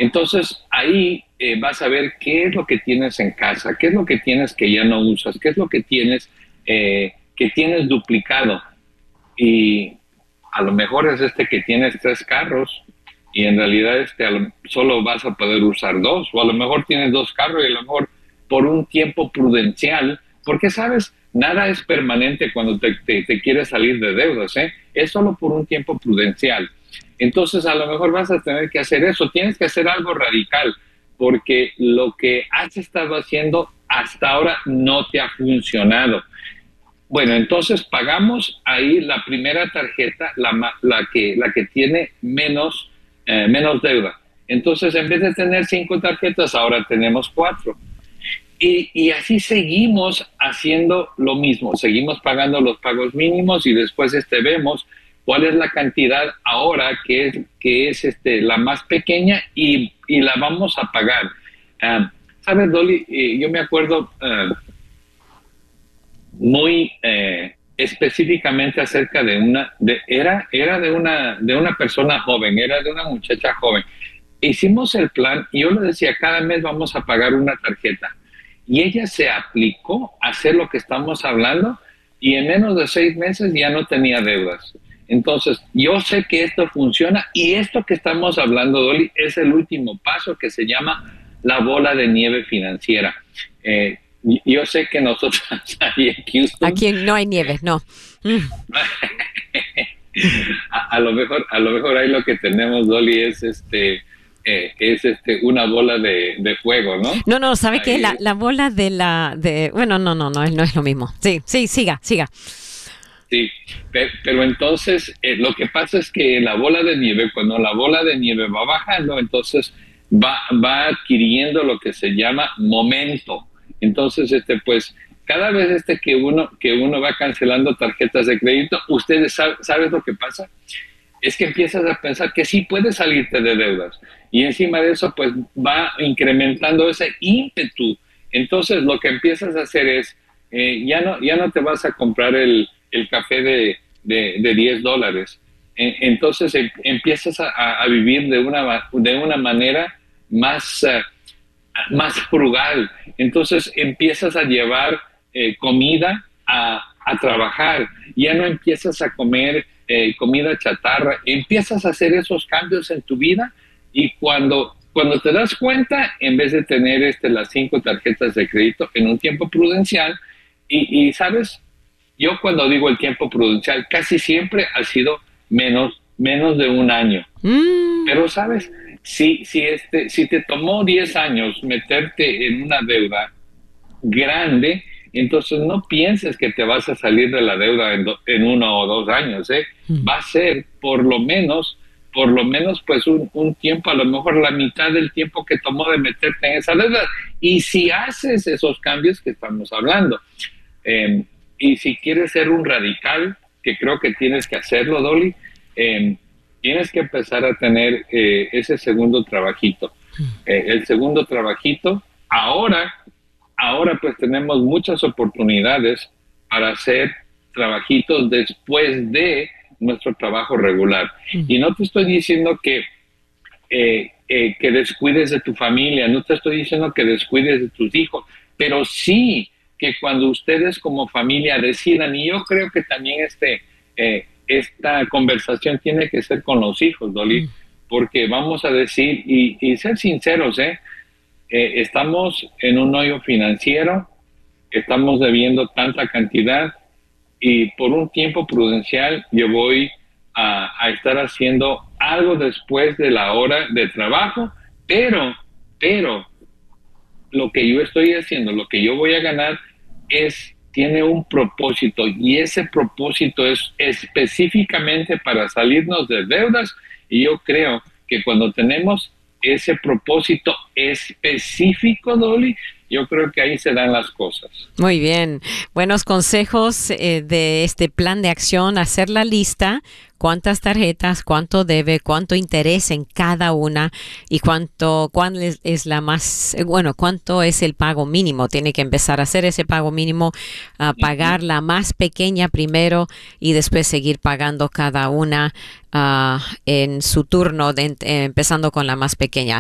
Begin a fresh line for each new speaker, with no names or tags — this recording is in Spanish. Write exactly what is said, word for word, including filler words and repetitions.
Entonces ahí eh, vas a ver qué es lo que tienes en casa, qué es lo que tienes que ya no usas, qué es lo que tienes eh, que tienes duplicado. Y a lo mejor es este que tienes tres carros y en realidad este a lo- solo vas a poder usar dos, o a lo mejor tienes dos carros y a lo mejor por un tiempo prudencial, porque sabes, nada es permanente cuando te, te, te quieres salir de deudas, ¿eh? Es solo por un tiempo prudencial. Entonces a lo mejor vas a tener que hacer eso, tienes que hacer algo radical, porque lo que has estado haciendo hasta ahora no te ha funcionado. Bueno, entonces pagamos ahí la primera tarjeta, la, ma- la, que, la que tiene menos, eh, menos deuda. Entonces, en vez de tener cinco tarjetas, ahora tenemos cuatro. Y, y así seguimos haciendo lo mismo, seguimos pagando los pagos mínimos y después este, vemos cuál es la cantidad ahora que es, que es este, la más pequeña y, y la vamos a pagar. Ah, ¿Sabes, Dolly? Eh, yo me acuerdo... ah, muy eh, específicamente acerca de una, de, era, era de una, de una persona joven, era de una muchacha joven. Hicimos el plan y yo le decía, cada mes vamos a pagar una tarjeta. Y ella se aplicó a hacer lo que estamos hablando y en menos de seis meses ya no tenía deudas. Entonces, yo sé que esto funciona y esto que estamos hablando, Dolly, es el último paso que se llama la bola de nieve financiera. Eh, yo sé que nosotros ahí en Houston,
Aquí no hay nieve, no. Mm.
a, a lo mejor, a lo mejor ahí lo que tenemos, Dolly, es este, eh, es este, una bola de, de fuego, ¿no?
No, no, ¿sabe qué?
Ahí
La,
es,
la bola de la... de Bueno, no, no, no, no es lo mismo. Sí, sí, siga, siga.
sí, pero, pero entonces eh, lo que pasa es que la bola de nieve, cuando la bola de nieve va bajando, entonces va, va adquiriendo lo que se llama momento. Entonces, este, pues, cada vez este que uno, que uno va cancelando tarjetas de crédito, ustedes saben, ¿sabes lo que pasa? Es que empiezas a pensar que sí puedes salirte de deudas. Y encima de eso, pues, va incrementando ese ímpetu. Entonces, lo que empiezas a hacer es, eh, ya, no, ya no te vas a comprar el, el café de, de, de diez dólares. E- Entonces, em- empiezas a, a vivir de una, de una manera más... eh, más frugal. Entonces empiezas a llevar eh, comida a, a, trabajar, ya no empiezas a comer eh, comida chatarra, empiezas a hacer esos cambios en tu vida y cuando, cuando te das cuenta, en vez de tener este, las cinco tarjetas de crédito en un tiempo prudencial, y, y sabes, yo cuando digo el tiempo prudencial, casi siempre ha sido menos, menos de un año.
Mm.
Pero, ¿sabes? Si, si, este, si te tomó diez años meterte en una deuda grande, entonces no pienses que te vas a salir de la deuda en, do, en uno o dos años, ¿eh?
Mm.
Va a ser por lo menos, por lo menos pues un, un tiempo, a lo mejor la mitad del tiempo que tomó de meterte en esa deuda. Y si haces esos cambios que estamos hablando, eh, y si quieres ser un radical, que creo que tienes que hacerlo, Dolly, eh, tienes que empezar a tener eh, ese segundo trabajito. Eh, el segundo trabajito, ahora, ahora pues tenemos muchas oportunidades para hacer trabajitos después de nuestro trabajo regular.
Mm.
Y no te estoy diciendo que, eh, eh, que descuides de tu familia, no te estoy diciendo que descuides de tus hijos, pero sí que cuando ustedes como familia decidan, y yo creo que también este... Eh, esta conversación tiene que ser con los hijos, Dolly,
Mm.
porque vamos a decir, y, y ser sinceros, ¿eh? Eh, estamos en un hoyo financiero, estamos debiendo tanta cantidad y por un tiempo prudencial yo voy a, a estar haciendo algo después de la hora de trabajo, pero, pero lo que yo estoy haciendo, lo que yo voy a ganar es, tiene un propósito y ese propósito es específicamente para salirnos de deudas y yo creo que cuando tenemos ese propósito específico, Dolly, yo creo que ahí se dan las cosas.
Muy bien. Buenos consejos eh, de este plan de acción, hacer la lista, cuántas tarjetas, cuánto debe, cuánto interés en cada una y cuánto, cuál es, es la más, eh, bueno, cuánto es el pago mínimo. Tiene que empezar a hacer ese pago mínimo, a pagar la más pequeña primero y después seguir pagando cada una uh, en su turno, de, eh, empezando con la más pequeña.